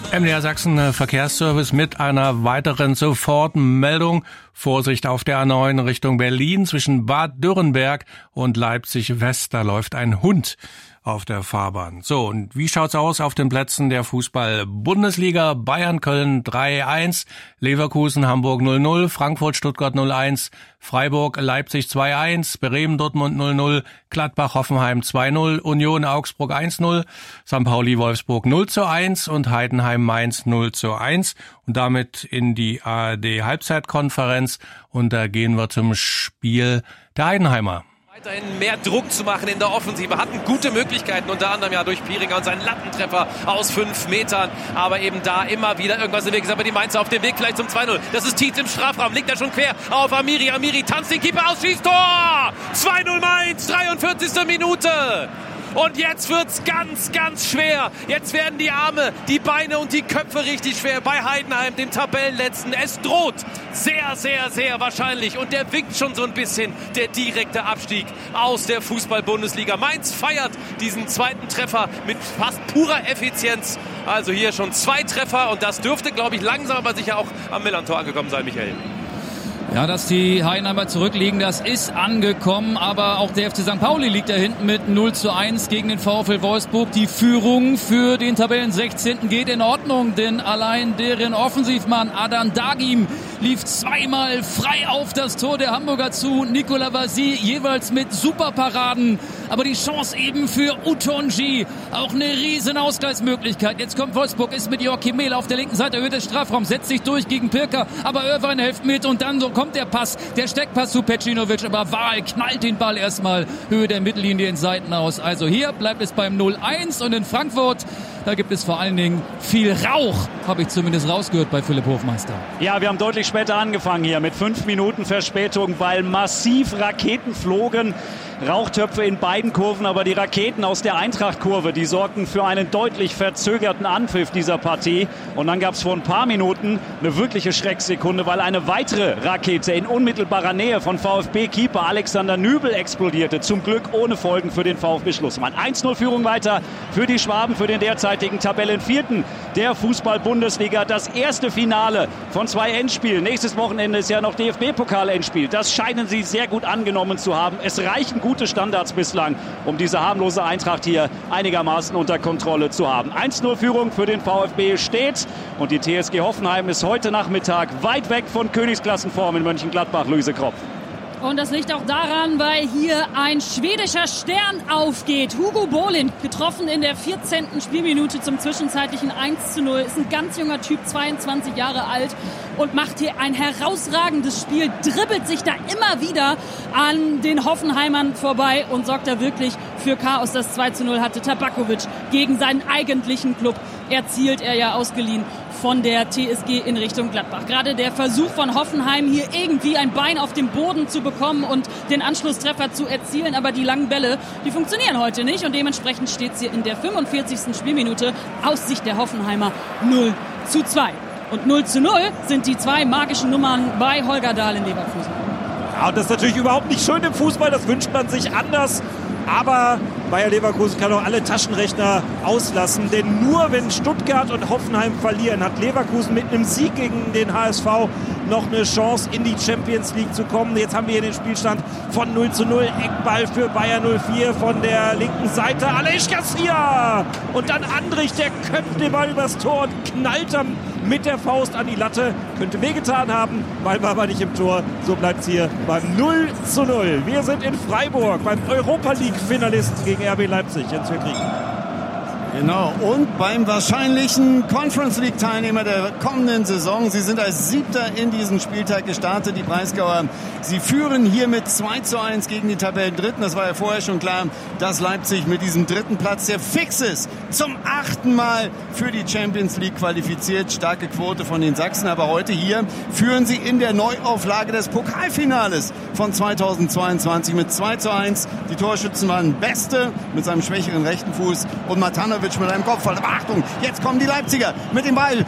MDR Sachsen Verkehrsservice mit einer weiteren Sofortmeldung. Vorsicht auf der A9 Richtung Berlin zwischen Bad Dürrenberg und Leipzig West. Da läuft ein Hund auf der Fahrbahn. So, und wie schaut's aus auf den Plätzen der Fußball-Bundesliga? Bayern Köln 3-1, Leverkusen Hamburg 0-0, Frankfurt Stuttgart 0-1, Freiburg Leipzig 2-1, Bremen Dortmund 0-0, Gladbach Hoffenheim 2-0, Union Augsburg 1-0, St. Pauli Wolfsburg 0-1 und Heidenheim Mainz 0-1. Und damit in die ARD Halbzeitkonferenz. Und da gehen wir zum Spiel der Heidenheimer. Weiterhin mehr Druck zu machen in der Offensive. Hatten gute Möglichkeiten, unter anderem ja durch Pieringer und seinen Lattentreffer aus 5 Metern. Aber eben da immer wieder irgendwas im Weg ist. Aber die Mainzer auf dem Weg vielleicht zum 2-0. Das ist Tietz im Strafraum. Liegt er schon quer auf Amiri. Amiri tanzt den Keeper aus, schießt Tor! 2-0 Mainz, 43. Minute. Und jetzt wird's ganz, ganz schwer. Jetzt werden die Arme, die Beine und die Köpfe richtig schwer bei Heidenheim, dem Tabellenletzten. Es droht sehr, sehr, sehr wahrscheinlich. Und der winkt schon so ein bisschen, der direkte Abstieg aus der Fußball-Bundesliga. Mainz feiert diesen zweiten Treffer mit fast purer Effizienz. Also hier schon 2 Treffer. Und das dürfte, glaube ich, langsam aber sicher auch am Millantor angekommen sein, Michael. Ja, dass die Heidenheimer zurückliegen, das ist angekommen, aber auch der FC St. Pauli liegt da hinten mit 0-1 gegen den VfL Wolfsburg. Die Führung für den Tabellen 16. geht in Ordnung, denn allein deren Offensivmann Adan Dagim lief zweimal frei auf das Tor der Hamburger zu. Nicolas Vasy jeweils mit Superparaden, aber die Chance eben für Utonji, auch eine riesen Ausgleichsmöglichkeit. Jetzt kommt Wolfsburg, ist mit Joachim Mehl auf der linken Seite, Höhe des Strafraums, setzt sich durch gegen Pirker, aber Irvine hilft mit und dann so kommt der Pass, der Steckpass zu Pecinovic, aber Wahl knallt den Ball erstmal Höhe der Mittellinie in Seiten aus. Also hier bleibt es beim 0-1 und in Frankfurt, da gibt es vor allen Dingen viel Rauch, habe ich zumindest rausgehört bei Philipp Hofmeister. Ja, wir haben deutlich später angefangen hier mit 5 Minuten Verspätung, weil massiv Raketen flogen. Rauchtöpfe in beiden Kurven, aber die Raketen aus der Eintracht-Kurve, die sorgten für einen deutlich verzögerten Anpfiff dieser Partie. Und dann gab es vor ein paar Minuten eine wirkliche Schrecksekunde, weil eine weitere Rakete in unmittelbarer Nähe von VfB-Keeper Alexander Nübel explodierte. Zum Glück ohne Folgen für den VfB Schlussmann. 1-0-Führung weiter für die Schwaben, für den derzeitigen Tabellenvierten der Fußball-Bundesliga. Das erste Finale von 2 Endspielen. Nächstes Wochenende ist ja noch DFB-Pokal-Endspiel. Das scheinen sie sehr gut angenommen zu haben. Es reichen gute Standards bislang, um diese harmlose Eintracht hier einigermaßen unter Kontrolle zu haben. 1-0 Führung für den VfB steht und die TSG Hoffenheim ist heute Nachmittag weit weg von Königsklassenform in Mönchengladbach. Luise Kropf. Und das liegt auch daran, weil hier ein schwedischer Stern aufgeht. Hugo Bolin, getroffen in der 14. Spielminute zum zwischenzeitlichen 1-0. Ist ein ganz junger Typ, 22 Jahre alt und macht hier ein herausragendes Spiel. Dribbelt sich da immer wieder an den Hoffenheimern vorbei und sorgt da wirklich für Chaos. Das 2-0 hatte Tabakovic gegen seinen eigentlichen Club erzielt, er ja ausgeliehen von der TSG in Richtung Gladbach. Gerade der Versuch von Hoffenheim, hier irgendwie ein Bein auf dem Boden zu bekommen und den Anschlusstreffer zu erzielen, aber die langen Bälle, die funktionieren heute nicht und dementsprechend steht es hier in der 45. Spielminute aus Sicht der Hoffenheimer 0-2. Und 0-0 sind die 2 magischen Nummern bei Holger Dahl in Leverkusen. Ja, und das ist natürlich überhaupt nicht schön im Fußball, das wünscht man sich anders. Aber Bayer Leverkusen kann auch alle Taschenrechner auslassen, denn nur wenn Stuttgart und Hoffenheim verlieren, hat Leverkusen mit einem Sieg gegen den HSV noch eine Chance, in die Champions League zu kommen. Jetzt haben wir hier den Spielstand von 0-0, Eckball für Bayer 04 von der linken Seite, Aleix Garcia! Und dann Andrich, der köpft den Ball übers Tor und knallt dann mit der Faust an die Latte. Könnte wehgetan haben, Ball war aber nicht im Tor. So bleibt es hier beim 0-0. Wir sind in Freiburg beim Europa League-Finalisten gegen RB Leipzig. Jens Friedrich. Genau, und beim wahrscheinlichen Conference League-Teilnehmer der kommenden Saison. Sie sind als 7. in diesen Spieltag gestartet, die Breisgauer. Sie führen hier mit 2-1 gegen die Tabellendritten. Das war ja vorher schon klar, dass Leipzig mit diesem 3. Platz sehr fix ist. Zum 8. Mal für die Champions League qualifiziert. Starke Quote von den Sachsen. Aber heute hier führen sie in der Neuauflage des Pokalfinales von 2022 mit 2-1. Die Torschützen waren Beste mit seinem schwächeren rechten Fuß und Matanovic mit einem Kopfball. Aber Achtung, jetzt kommen die Leipziger mit dem Ball